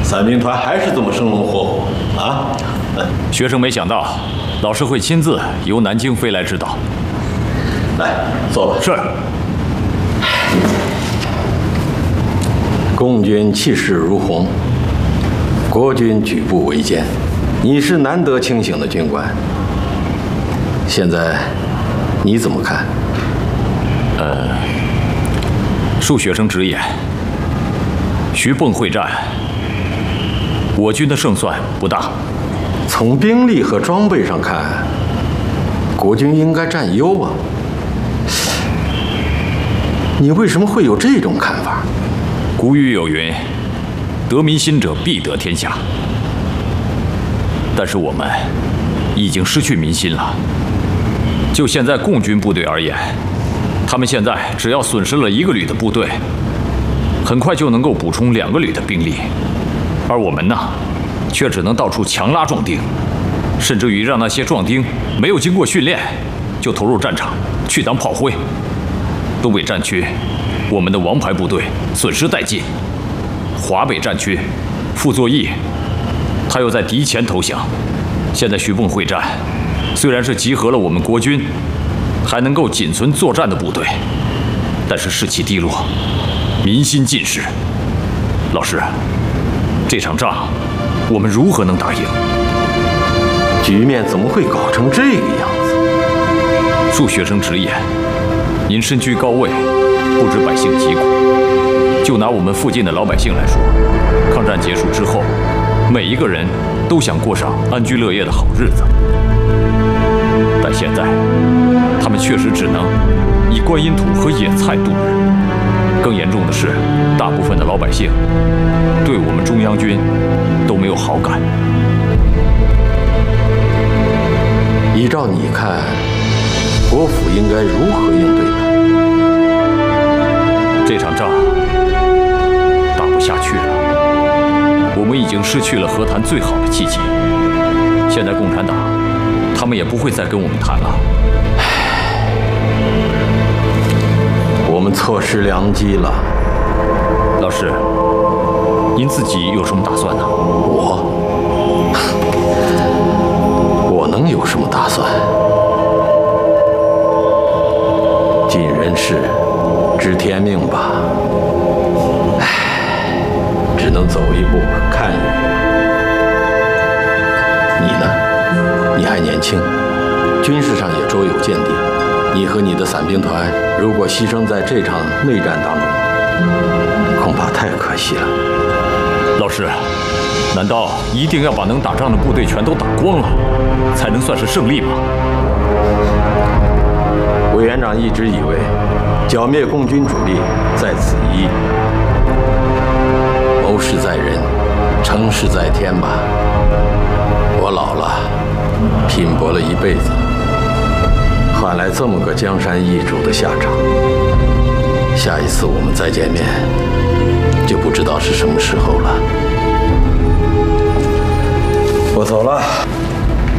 伞兵团还是这么生龙活虎啊！ 学生没想到老师会亲自由南京飞来指导。 来，坐吧。 是。 共军气势如虹，国军举步维艰，你是难得清醒的军官。现在你怎么看？ 恕学生直言，徐蚌会战，我军的胜算不大。 从兵力和装备上看，国军应该占优啊。你为什么会有这种看法？ 古语有云：“得民心者必得天下。”但是我们已经失去民心了。就现在共军部队而言，他们现在只要损失了1个旅的部队，很快就能够补充2个旅的兵力，而我们呢，却只能到处强拉壮丁，甚至于让那些壮丁没有经过训练就投入战场去当炮灰。东北战区，我们的王牌部队损失殆尽；华北战区，傅作义，他又在敌前投降。现在徐蚌会战，虽然是集合了我们国军还能够仅存作战的部队，但是士气低落，民心尽失。老师，这场仗我们如何能打赢？ 局面怎么会搞成这个样子？ 恕学生直言，您身居高位，不知百姓疾苦。就拿我们附近的老百姓来说，抗战结束之后，每一个人都想过上安居乐业的好日子，但现在他们确实只能以观音土和野菜度日。更严重的是，大部分的老百姓对我们中央军都没有好感。 依照你看，国府应该如何应对呢？ 这场仗打不下去了，我们已经失去了和谈最好的契机。现在共产党他们也不会再跟我们谈了。 我们错失良机了。 老师，您自己有什么打算呢？ 我能有什么打算？尽人事，知天命吧。只能走一步看一步。你呢？你还年轻，军事上也卓有见地。你和你的伞兵团，如果牺牲在这场内战当中，恐怕太可惜了。 老师，难道一定要把能打仗的部队全都打光了，才能算是胜利吗？ 委员长一直以为，剿灭共军主力在此一役。谋事在人，成事在天吧。我老了，拼搏了一辈子，换来这么个江山易主的下场。下一次我们再见面，就不知道是什么时候了。我走了。